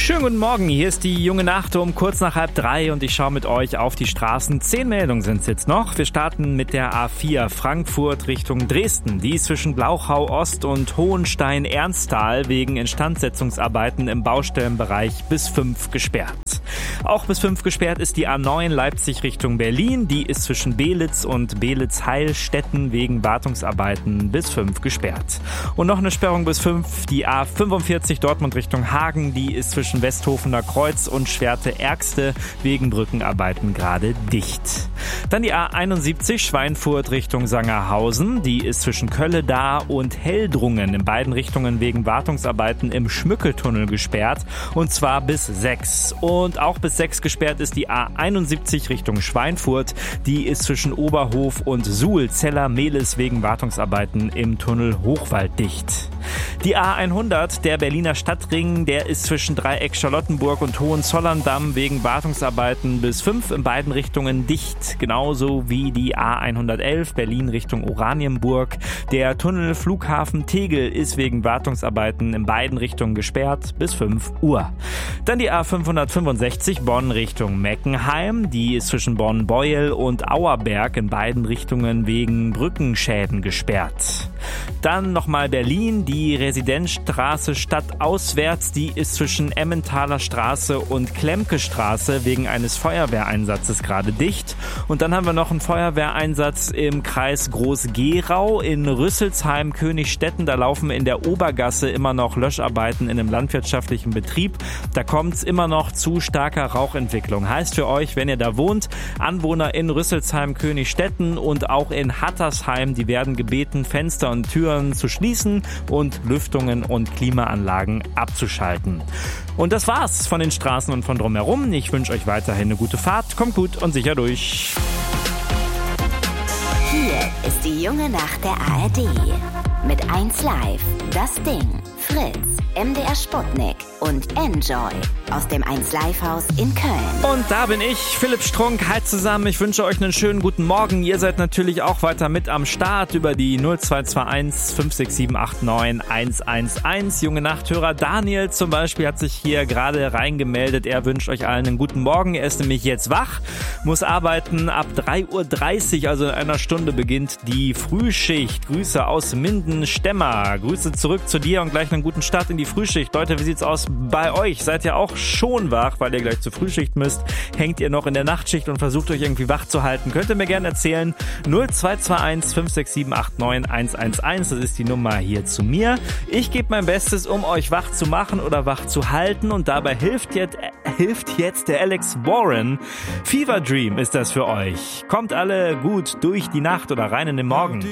Schönen guten Morgen, hier ist die junge Nacht um kurz nach 2:30 und ich schaue mit euch auf die Straßen. 10 Meldungen sind es jetzt noch. Wir starten mit der A4 Frankfurt Richtung Dresden. Die ist zwischen Blauchau Ost und Hohenstein-Ernsthal wegen Instandsetzungsarbeiten im Baustellenbereich bis 5 gesperrt. Auch bis 5 gesperrt ist die A9 Leipzig Richtung Berlin. Die ist zwischen Belitz und Belitz-Heilstätten wegen Wartungsarbeiten bis 5 gesperrt. Und noch eine Sperrung bis 5, die A45 Dortmund Richtung Hagen. Die ist zwischen Westhofener Kreuz und Schwerte-Ergste wegen Brückenarbeiten gerade dicht. Dann die A71 Schweinfurt Richtung Sangerhausen. Die ist zwischen Kölle-Dar und Heldrungen in beiden Richtungen wegen Wartungsarbeiten im Schmückeltunnel gesperrt. Und zwar bis 6. Und auch bis 6 gesperrt ist die A71 Richtung Schweinfurt. Die ist zwischen Oberhof und Suhl-Zeller-Mehlis wegen Wartungsarbeiten im Tunnel Hochwald dicht. Die A100, der Berliner Stadtring, der ist zwischen Dreieck Charlottenburg und Hohenzollern-Damm wegen Wartungsarbeiten bis 5 in beiden Richtungen dicht. Genauso wie die A111 Berlin Richtung Oranienburg. Der Tunnel Flughafen Tegel ist wegen Wartungsarbeiten in beiden Richtungen gesperrt bis 5 Uhr. Dann die A565 Bonn Richtung Meckenheim. Die ist zwischen Bonn-Beuel und Auerberg in beiden Richtungen wegen Brückenschäden gesperrt. Dann nochmal Berlin, die Residenzstraße stadtauswärts, die ist zwischen Emmentaler Straße und Klemke Straße wegen eines Feuerwehreinsatzes gerade dicht. Und dann haben wir noch einen Feuerwehreinsatz im Kreis Groß-Gerau in Rüsselsheim, Königstetten. Da laufen in der Obergasse immer noch Löscharbeiten in einem landwirtschaftlichen Betrieb. Da kommt es immer noch zu starker Rauchentwicklung. Heißt für euch, wenn ihr da wohnt, Anwohner in Rüsselsheim, Königstetten und auch in Hattersheim, die werden gebeten, Fenster und Türen zu schließen und Lüftungen und Klimaanlagen abzuschalten. Und das war's von den Straßen und von drumherum. Ich wünsche euch weiterhin eine gute Fahrt. Kommt gut und sicher durch. Hier ist die junge Nacht der ARD. Mit 1Live, Das Ding, Fritz, MDR Sputnik und Enjoy aus dem 1Live-Haus in Köln. Und da bin ich, Philipp Strunk. Halt zusammen, ich wünsche euch einen schönen guten Morgen. Ihr seid natürlich auch weiter mit am Start über die 0221 56789 111. Junge Nachthörer Daniel zum Beispiel hat sich hier gerade reingemeldet. Er wünscht euch allen einen guten Morgen. Er ist nämlich jetzt wach, muss arbeiten. Ab 3:30 Uhr, also in einer Stunde, beginnt die Frühschicht. Grüße aus Minden-Stemmer. Grüße zurück zu dir und gleich einen guten Start in die Frühschicht. Leute, wie sieht's aus bei euch? Seid ihr auch schon wach, weil ihr gleich zur Frühschicht müsst? Hängt ihr noch in der Nachtschicht und versucht euch irgendwie wach zu halten? Könnt ihr mir gerne erzählen. 0221 56789 111. Das ist die Nummer hier zu mir. Ich gebe mein Bestes, um euch wach zu machen oder wach zu halten. Und dabei hilft jetzt der Alex Warren. Fever Dream ist das für euch. Kommt alle gut durch die Nacht oder rein in den Morgen.